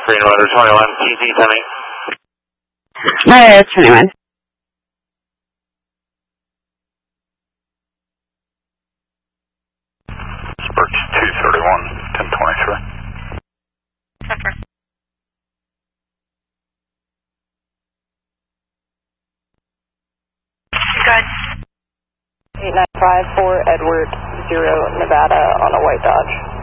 Green Rudder 21, TZ coming. No, it's 21. Birch 231, 1023. Suffer. Good. 8954 Edward 0 Nevada on a white Dodge.